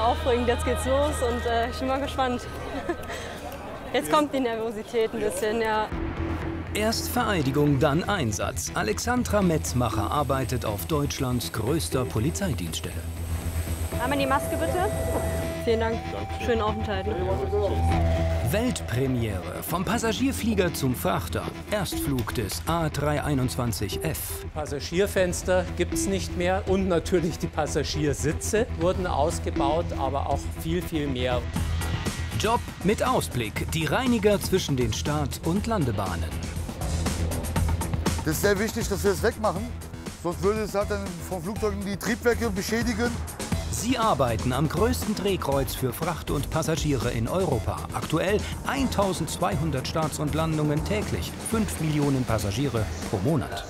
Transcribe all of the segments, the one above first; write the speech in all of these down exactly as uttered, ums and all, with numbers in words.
aufregend, jetzt geht's los und äh, ich bin mal gespannt. Jetzt kommt die Nervosität ein bisschen, ja. Erst Vereidigung, dann Einsatz. Alexandra Metzmacher arbeitet auf Deutschlands größter Polizeidienststelle. Einmal die Maske bitte. Vielen Dank. Schönen Aufenthalt. Weltpremiere. Vom Passagierflieger zum Frachter. Erstflug des A drei einundzwanzig F. Passagierfenster gibt es nicht mehr und natürlich die Passagiersitze wurden ausgebaut, aber auch viel, viel mehr. Job mit Ausblick. Die Reiniger zwischen den Start- und Landebahnen. Das ist sehr wichtig, dass wir es wegmachen. Sonst würde es halt dann von Flugzeugen die Triebwerke beschädigen. Sie arbeiten am größten Drehkreuz für Fracht und Passagiere in Europa. Aktuell eintausendzweihundert Starts und Landungen täglich. fünf Millionen Passagiere pro Monat.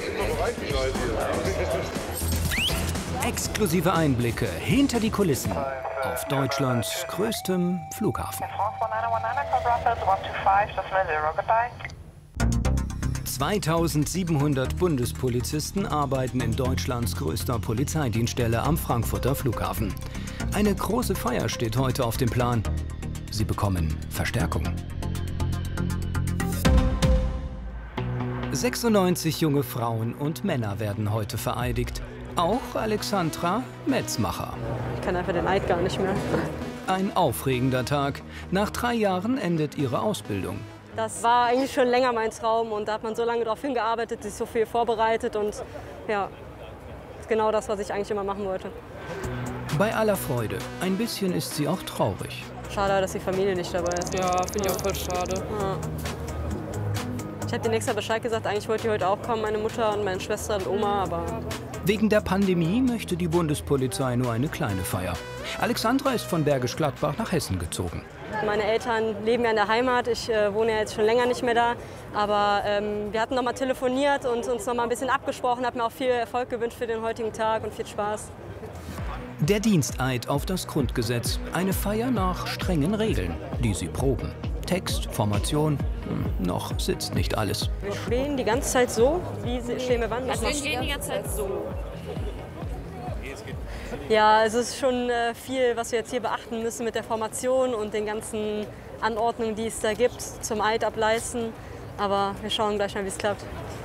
Exklusive Einblicke hinter die Kulissen auf Deutschlands größtem Flughafen. zweitausendsiebenhundert Bundespolizisten arbeiten in Deutschlands größter Polizeidienststelle am Frankfurter Flughafen. Eine große Feier steht heute auf dem Plan. Sie bekommen Verstärkung. sechsundneunzig junge Frauen und Männer werden heute vereidigt. Auch Alexandra Metzmacher. Ich kann einfach den Eid gar nicht mehr. Ein aufregender Tag. Nach drei Jahren endet ihre Ausbildung. Das war eigentlich schon länger mein Traum und da hat man so lange darauf hingearbeitet, sich so viel vorbereitet und ja, genau das, was ich eigentlich immer machen wollte. Bei aller Freude, ein bisschen ist sie auch traurig. Schade, dass die Familie nicht dabei ist. Ja, finde ich auch voll schade. Ja. Ich habe denen extra Bescheid gesagt, eigentlich wollte die heute auch kommen, meine Mutter und meine Schwester und Oma, aber... Wegen der Pandemie möchte die Bundespolizei nur eine kleine Feier. Alexandra ist von Bergisch Gladbach nach Hessen gezogen. Meine Eltern leben ja in der Heimat, ich äh, wohne ja jetzt schon länger nicht mehr da. Aber ähm, wir hatten noch mal telefoniert und uns noch mal ein bisschen abgesprochen, habe mir auch viel Erfolg gewünscht für den heutigen Tag und viel Spaß. Der Diensteid auf das Grundgesetz, eine Feier nach strengen Regeln, die sie proben. Text, Formation, hm, noch sitzt nicht alles. Wir stehen die ganze Zeit so, wie stehen wir wann? Also wir stehen die ganze Zeit so. Ja, also es ist schon äh, viel, was wir jetzt hier beachten müssen mit der Formation und den ganzen Anordnungen, die es da gibt, zum Eid ableisten. Aber wir schauen gleich mal, wie es klappt.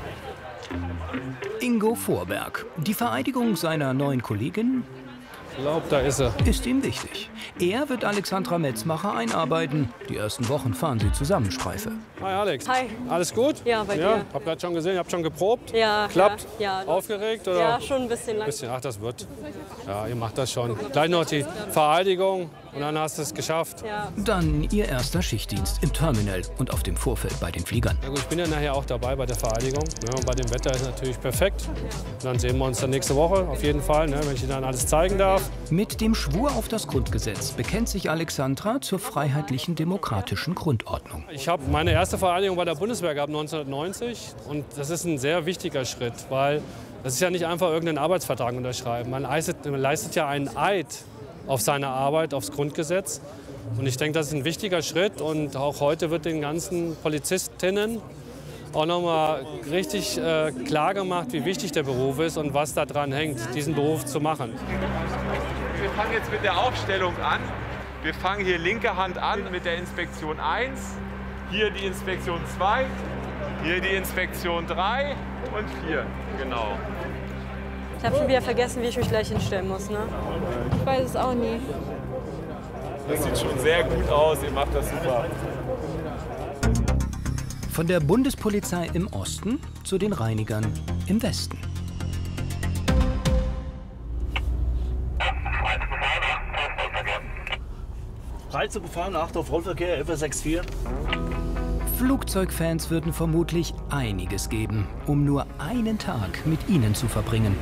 Ingo Vorberg. Die Vereidigung seiner neuen Kollegin Ich glaube, da ist er. ist ihm wichtig. Er wird Alexandra Metzmacher einarbeiten. Die ersten Wochen fahren sie zusammen Streife. Hi Alex. Hi. Alles gut? Ja, bei ja, dir. Hab gerade schon gesehen, habt schon geprobt. Ja, Klappt? Ja, ja. Aufgeregt oder? Ja, schon ein bisschen lang. Bisschen, ach, das wird. Ja, ihr macht das schon. Gleich noch die Vereidigung und dann hast du es geschafft. Ja. Dann ihr erster Schichtdienst im Terminal und auf dem Vorfeld bei den Fliegern. Ja gut, ich bin ja nachher auch dabei bei der Vereidigung. Ja, und bei dem Wetter ist es natürlich perfekt. Und dann sehen wir uns dann nächste Woche auf jeden Fall, ne, wenn ich Ihnen dann alles zeigen darf. Mit dem Schwur auf das Grundgesetz bekennt sich Alexandra zur freiheitlichen demokratischen Grundordnung. Ich habe meine erste Vereidigung bei der Bundeswehr gehabt neunzehnhundertneunzig und das ist ein sehr wichtiger Schritt, weil das ist ja nicht einfach irgendeinen Arbeitsvertrag unterschreiben. Man leistet, man leistet ja einen Eid auf seine Arbeit, aufs Grundgesetz. Und ich denke, das ist ein wichtiger Schritt und auch heute wird den ganzen Polizistinnen auch noch mal richtig äh, klar gemacht, wie wichtig der Beruf ist und was da dran hängt, diesen Beruf zu machen. Wir fangen jetzt mit der Aufstellung an. Wir fangen hier linke Hand an mit der Inspektion eins, hier die Inspektion zwei, hier die Inspektion drei und vier. Genau. Ich habe schon wieder vergessen, wie ich mich gleich hinstellen muss. Ne? Ich weiß es auch nie. Das sieht schon sehr gut aus, ihr macht das super. Von der Bundespolizei im Osten zu den Reinigern im Westen. Reisebefahren, Achtung, Vollverkehr, F sechs vier. Flugzeugfans würden vermutlich einiges geben, um nur einen Tag mit ihnen zu verbringen.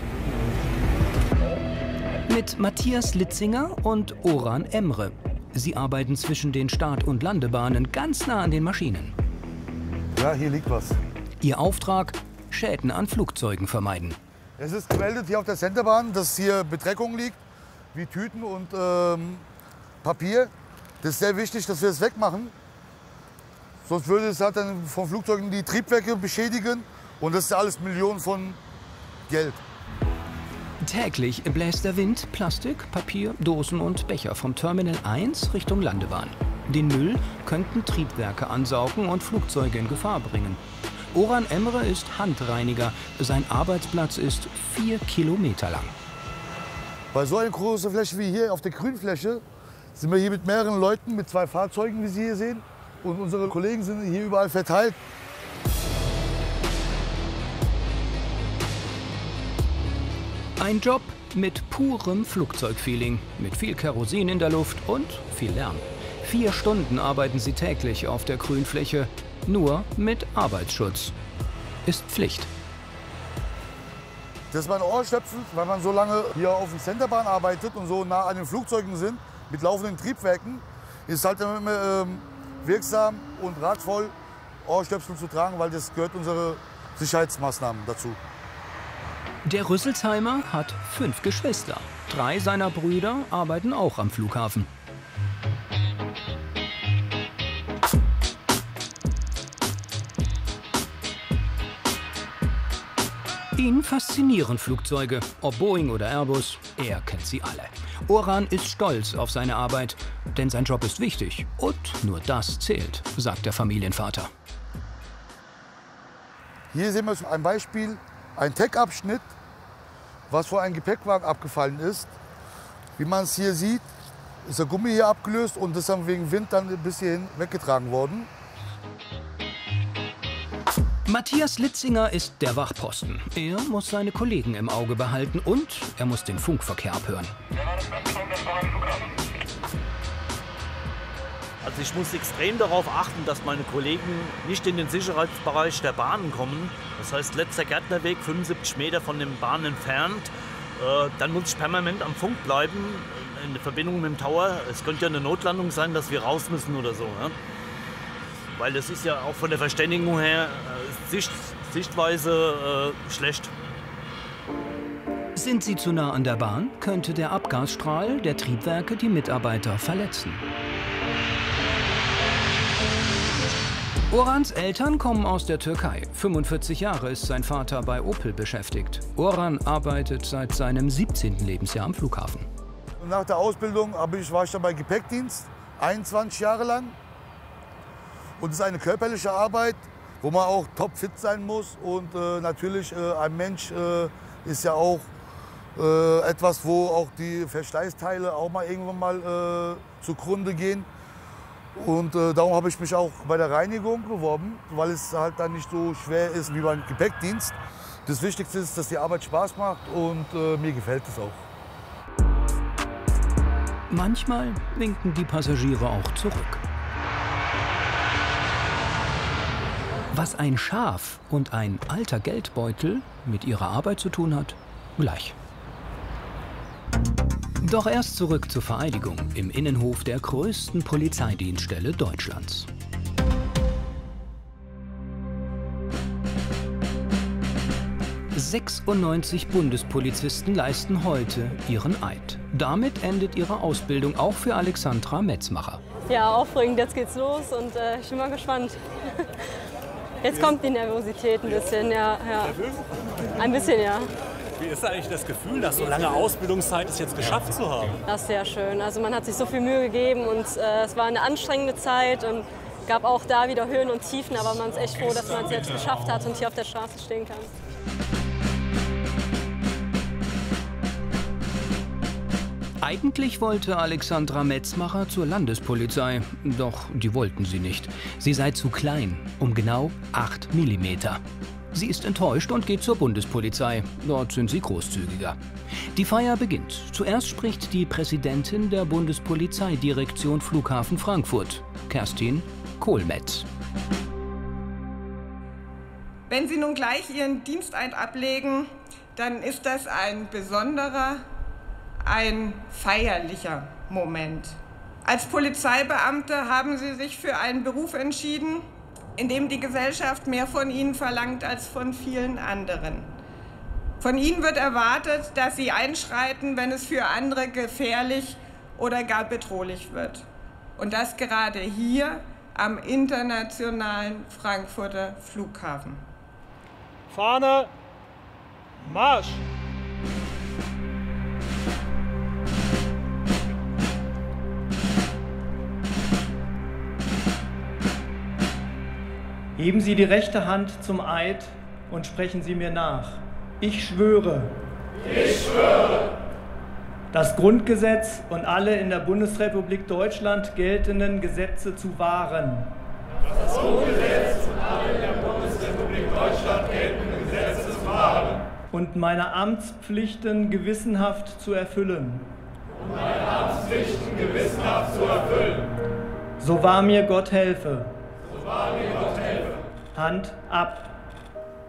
Mit Matthias Litzinger und Oran Emre. Sie arbeiten zwischen den Start- und Landebahnen ganz nah an den Maschinen. Ja, hier liegt was. Ihr Auftrag: Schäden an Flugzeugen vermeiden. Es ist gemeldet hier auf der Centerbahn, dass hier Bedreckung liegt, wie Tüten und ähm, Papier. Das ist sehr wichtig, dass wir es wegmachen. Sonst würde es halt dann von Flugzeugen die Triebwerke beschädigen. Und das ist alles Millionen von Geld. Täglich bläst der Wind Plastik, Papier, Dosen und Becher vom Terminal eins Richtung Landebahn. Den Müll könnten Triebwerke ansaugen und Flugzeuge in Gefahr bringen. Orhan Emre ist Handreiniger. Sein Arbeitsplatz ist vier Kilometer lang. Bei so einer großen Fläche wie hier auf der Grünfläche sind wir hier mit mehreren Leuten, mit zwei Fahrzeugen, wie Sie hier sehen. Und unsere Kollegen sind hier überall verteilt. Ein Job mit purem Flugzeugfeeling, mit viel Kerosin in der Luft und viel Lärm. Vier Stunden arbeiten sie täglich auf der Grünfläche, nur mit Arbeitsschutz. Ist Pflicht. Das ist mein Ohrstöpsel, weil man so lange hier auf der Centerbahn arbeitet und so nah an den Flugzeugen sind, mit laufenden Triebwerken, ist halt immer ähm, wirksam und ratvoll, Ohrstöpsel zu tragen, weil das gehört unsere Sicherheitsmaßnahmen dazu. Der Rüsselsheimer hat fünf Geschwister. Drei seiner Brüder arbeiten auch am Flughafen. Ihn faszinieren Flugzeuge, ob Boeing oder Airbus, er kennt sie alle. Orhan ist stolz auf seine Arbeit, denn sein Job ist wichtig und nur das zählt, sagt der Familienvater. Hier sehen wir ein Beispiel, ein Deckabschnitt, was vor einem Gepäckwagen abgefallen ist. Wie man es hier sieht, ist der Gummi hier abgelöst und ist dann wegen Wind dann bis hierhin weggetragen worden. Matthias Litzinger ist der Wachposten. Er muss seine Kollegen im Auge behalten und er muss den Funkverkehr abhören. Also ich muss extrem darauf achten, dass meine Kollegen nicht in den Sicherheitsbereich der Bahnen kommen. Das heißt, letzter Gärtnerweg, fünfundsiebzig Meter von den Bahnen entfernt. Äh, dann muss ich permanent am Funk bleiben, in Verbindung mit dem Tower. Es könnte ja eine Notlandung sein, dass wir raus müssen oder so. Ja? Weil es ist ja auch von der Verständigung her äh, Sicht, Sichtweise äh, schlecht. Sind sie zu nah an der Bahn, könnte der Abgasstrahl der Triebwerke die Mitarbeiter verletzen. Orhans Eltern kommen aus der Türkei. fünfundvierzig Jahre ist sein Vater bei Opel beschäftigt. Orhan arbeitet seit seinem siebzehnten Lebensjahr am Flughafen. Nach der Ausbildung ich, war ich dann bei Gepäckdienst, einundzwanzig Jahre lang. Und es ist eine körperliche Arbeit, wo man auch topfit sein muss. Und äh, natürlich, äh, ein Mensch äh, ist ja auch äh, etwas, wo auch die Verschleißteile auch mal irgendwann mal äh, zugrunde gehen. Und äh, darum habe ich mich auch bei der Reinigung beworben, weil es halt dann nicht so schwer ist wie beim Gepäckdienst. Das Wichtigste ist, dass die Arbeit Spaß macht und äh, mir gefällt es auch. Manchmal winken die Passagiere auch zurück. Was ein Schaf und ein alter Geldbeutel mit ihrer Arbeit zu tun hat, gleich. Doch erst zurück zur Vereidigung im Innenhof der größten Polizeidienststelle Deutschlands. sechsundneunzig Bundespolizisten leisten heute ihren Eid. Damit endet ihre Ausbildung auch für Alexandra Metzmacher. Ja, aufregend, jetzt geht's los und äh, ich bin mal gespannt. Jetzt kommt die Nervosität ein bisschen, ja, ja. Ein bisschen, ja. Wie ist eigentlich das Gefühl, nach so langer Ausbildungszeit es jetzt geschafft zu haben? Das ist sehr schön. Also man hat sich so viel Mühe gegeben und äh, es war eine anstrengende Zeit und gab auch da wieder Höhen und Tiefen, aber man ist echt froh, dass man es jetzt geschafft hat und hier auf der Straße stehen kann. Eigentlich wollte Alexandra Metzmacher zur Landespolizei, doch die wollten sie nicht. Sie sei zu klein, um genau acht Millimeter. Sie ist enttäuscht und geht zur Bundespolizei. Dort sind sie großzügiger. Die Feier beginnt. Zuerst spricht die Präsidentin der Bundespolizeidirektion Flughafen Frankfurt, Kerstin Kohlmetz. Wenn Sie nun gleich Ihren Diensteid ablegen, dann ist das ein besonderer, ein feierlicher Moment. Als Polizeibeamte haben Sie sich für einen Beruf entschieden, in dem die Gesellschaft mehr von Ihnen verlangt als von vielen anderen. Von Ihnen wird erwartet, dass Sie einschreiten, wenn es für andere gefährlich oder gar bedrohlich wird. Und das gerade hier am internationalen Frankfurter Flughafen. Fahne, Marsch! Heben Sie die rechte Hand zum Eid und sprechen Sie mir nach. Ich schwöre. Ich schwöre. Das Grundgesetz und alle in der Bundesrepublik Deutschland geltenden Gesetze zu wahren. Das Grundgesetz und alle in der Bundesrepublik Deutschland geltenden Gesetze zu wahren. Und meine Amtspflichten gewissenhaft zu erfüllen. Und meine Amtspflichten gewissenhaft zu erfüllen. So wahr mir Gott helfe. So wahr mir Gott helfe. Hand ab.